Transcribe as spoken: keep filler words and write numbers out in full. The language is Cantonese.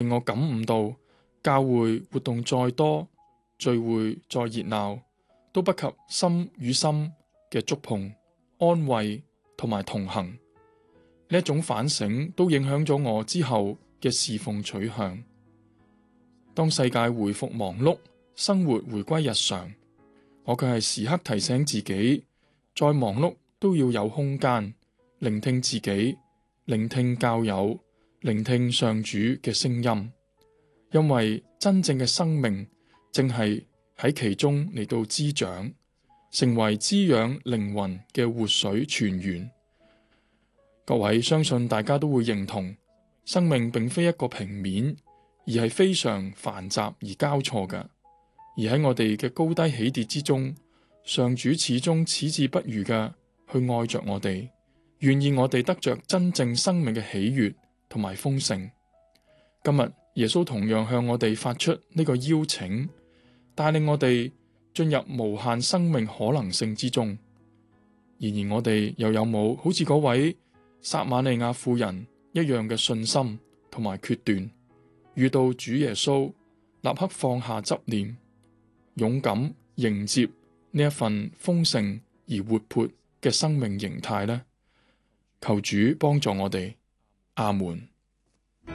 令我感悟到，教會活動再多，聚會再熱鬧，都不及心與心嘅觸碰、安慰同埋同行。呢一種反省都影響咗我之後嘅侍奉取向。當世界回復忙碌，生活回歸日常，我卻係時刻提醒自己，再忙碌都要有空間聆聽自己，聆聽教友，聆聽上主嘅聲音。因為真正嘅生命正係喺其中嚟到滋長，成為滋養靈魂嘅活水泉源。各位，相信大家都會認同，生命並非一個平面，而係非常繁雜而交錯嘅。而喺我哋嘅高低起跌之中，上主始終矢志不渝嘅去愛着我哋，願意我哋得着真正生命嘅喜悅同埋豐盛。今日耶穌同樣向我哋發出呢個邀請，帶領我哋進入無限生命可能性之中。然而我哋又有冇好似嗰位撒瑪利亞婦人一樣嘅信心同埋決斷，遇到主耶穌立刻放下執念，勇敢迎接呢一份豐盛而活潑嘅生命形態呢？求主幫助我哋，阿門。